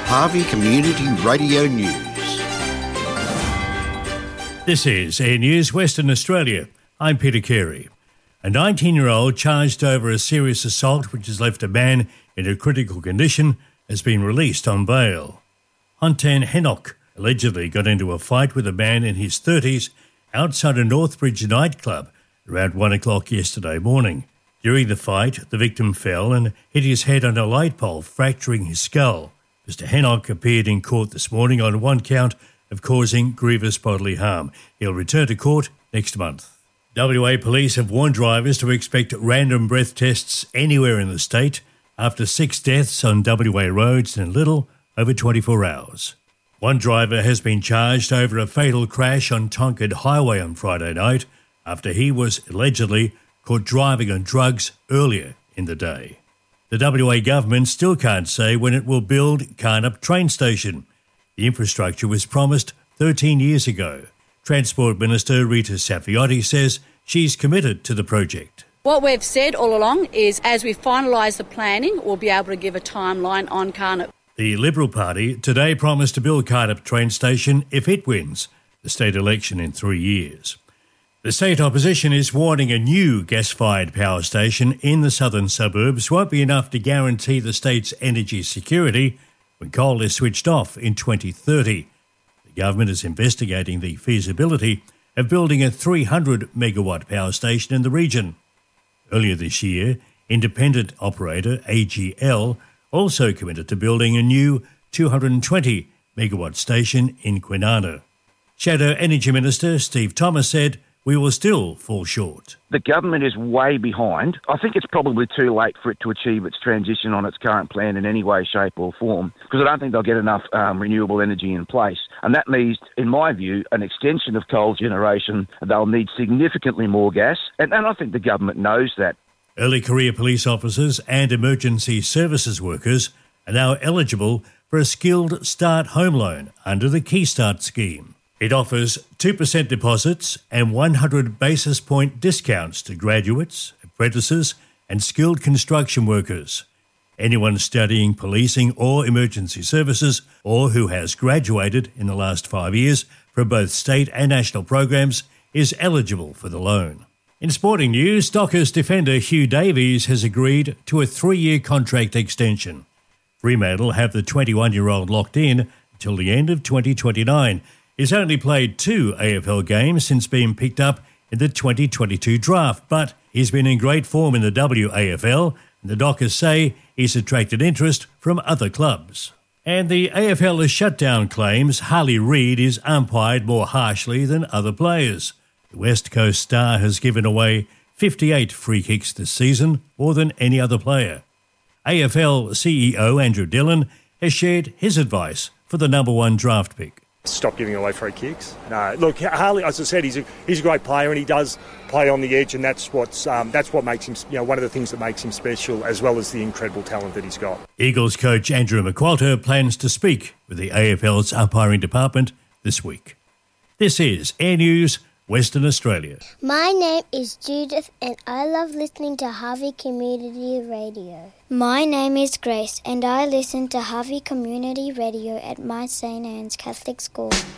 Harvey Community Radio News. This is Air News Western Australia. I'm Peter Carey. A 19-year-old charged over a serious assault which has left a man in a critical condition has been released on bail. Hontan Henok allegedly got into a fight with a man in his 30s outside a Northbridge nightclub around 1 o'clock yesterday morning. During the fight, the victim fell and hit his head on a light pole, fracturing his skull. Mr. Henok appeared in court this morning on one count of causing grievous bodily harm. He'll return to court next month. WA Police have warned drivers to expect random breath tests anywhere in the state after 6 deaths on WA roads in a little over 24 hours. One driver has been charged over a fatal crash on Tonkin Highway on Friday night after he was allegedly caught driving on drugs earlier in the day. The WA government still can't say when it will build Carnup train station. The infrastructure was promised 13 years ago. Transport Minister Rita Saffioti says she's committed to the project. What we've said all along is as we finalise the planning, we'll be able to give a timeline on Carnup. The Liberal Party today promised to build Carnup train station if it wins the state election in 3 years. The state opposition is warning a new gas-fired power station in the southern suburbs won't be enough to guarantee the state's energy security when coal is switched off in 2030. The government is investigating the feasibility of building a 300-megawatt power station in the region. Earlier this year, independent operator AGL also committed to building a new 220-megawatt station in Kwinana. Shadow Energy Minister Steve Thomas said, "We will still fall short." The government is way behind. I think it's probably too late for it to achieve its transition on its current plan in any way, shape or form, because I don't think they'll get enough renewable energy in place. And that means, in my view, an extension of coal generation. They'll need significantly more gas, and I think the government knows that. Early career police officers and emergency services workers are now eligible for a skilled start home loan under the Key Start scheme. It offers 2% deposits and 100 basis point discounts to graduates, apprentices and skilled construction workers. Anyone studying policing or emergency services or who has graduated in the last 5 years from both state and national programs is eligible for the loan. In sporting news, Dockers defender Hugh Davies has agreed to a 3-year contract extension. Fremantle have the 21-year-old locked in until the end of 2029. He's only played 2 AFL games since being picked up in the 2022 draft, but he's been in great form in the WAFL, and the Dockers say he's attracted interest from other clubs. And the AFL has shut down claims Harley Reid is umpired more harshly than other players. The West Coast star has given away 58 free kicks this season, more than any other player. AFL CEO Andrew Dillon has shared his advice for the number 1 draft pick. Stop giving away free kicks. No, look, Harley, as I said, he's a great player and he does play on the edge, and that's what makes him, one of the things that makes him special, as well as the incredible talent that he's got. Eagles coach Andrew McQualter plans to speak with the AFL's umpiring department this week. This is Air News Western Australia. My name is Judith and I love listening to Harvey Community Radio. My name is Grace and I listen to Harvey Community Radio at my St. Anne's Catholic School.